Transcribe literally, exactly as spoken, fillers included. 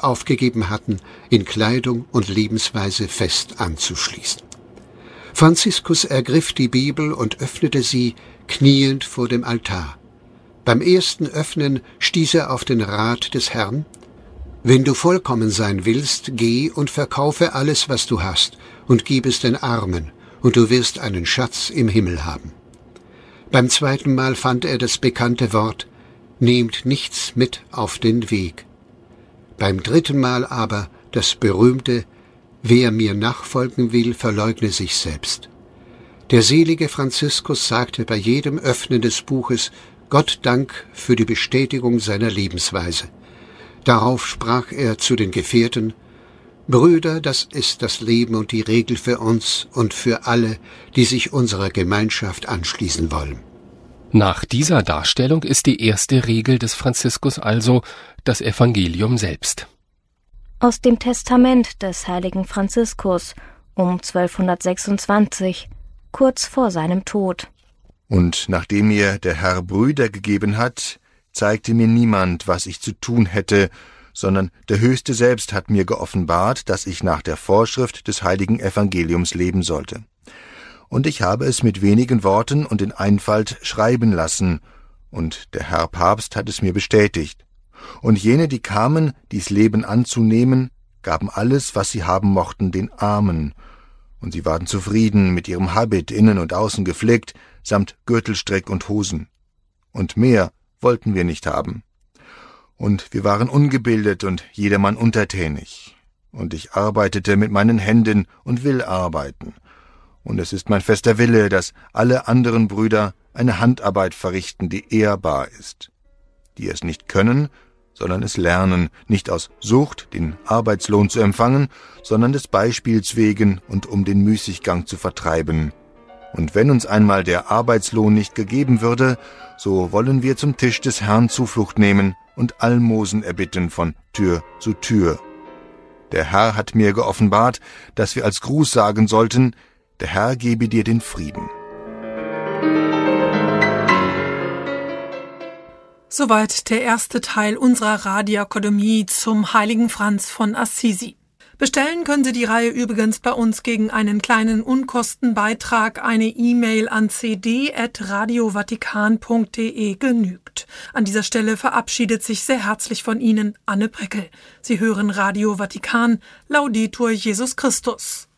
aufgegeben hatten, in Kleidung und Lebensweise fest anzuschließen. Franziskus ergriff die Bibel und öffnete sie, kniend vor dem Altar. Beim ersten Öffnen stieß er auf den Rat des Herrn: »Wenn du vollkommen sein willst, geh und verkaufe alles, was du hast, und gib es den Armen, und du wirst einen Schatz im Himmel haben.« Beim zweiten Mal fand er das bekannte Wort: »Nehmt nichts mit auf den Weg.« Beim dritten Mal aber das berühmte: »Wer mir nachfolgen will, verleugne sich selbst.« Der selige Franziskus sagte bei jedem Öffnen des Buches Gott Dank für die Bestätigung seiner Lebensweise. Darauf sprach er zu den Gefährten: »Brüder, das ist das Leben und die Regel für uns und für alle, die sich unserer Gemeinschaft anschließen wollen.« Nach dieser Darstellung ist die erste Regel des Franziskus also das Evangelium selbst. Aus dem Testament des heiligen Franziskus um zwölfhundertsechsundzwanzig, kurz vor seinem Tod. »Und nachdem mir der Herr Brüder gegeben hat, zeigte mir niemand, was ich zu tun hätte, sondern der Höchste selbst hat mir geoffenbart, dass ich nach der Vorschrift des heiligen Evangeliums leben sollte. Und ich habe es mit wenigen Worten und in Einfalt schreiben lassen, und der Herr Papst hat es mir bestätigt. Und jene, die kamen, dies Leben anzunehmen, gaben alles, was sie haben mochten, den Armen. Und sie waren zufrieden mit ihrem Habit innen und außen geflickt, samt Gürtelstrick und Hosen. Und mehr wollten wir nicht haben. Und wir waren ungebildet und jedermann untertänig. Und ich arbeitete mit meinen Händen und will arbeiten. Und es ist mein fester Wille, dass alle anderen Brüder eine Handarbeit verrichten, die ehrbar ist. Die es nicht können, sondern es lernen, nicht aus Sucht, den Arbeitslohn zu empfangen, sondern des Beispiels wegen und um den Müßiggang zu vertreiben. Und wenn uns einmal der Arbeitslohn nicht gegeben würde, so wollen wir zum Tisch des Herrn Zuflucht nehmen und Almosen erbitten von Tür zu Tür. Der Herr hat mir geoffenbart, dass wir als Gruß sagen sollten: Der Herr gebe dir den Frieden.« Soweit der erste Teil unserer Radioakademie zum heiligen Franz von Assisi. Bestellen können Sie die Reihe übrigens bei uns gegen einen kleinen Unkostenbeitrag. Eine E-Mail an c d at radio vatikan punkt d e genügt. An dieser Stelle verabschiedet sich sehr herzlich von Ihnen Anne Breckel. Sie hören Radio Vatikan, Laudetur Jesus Christus.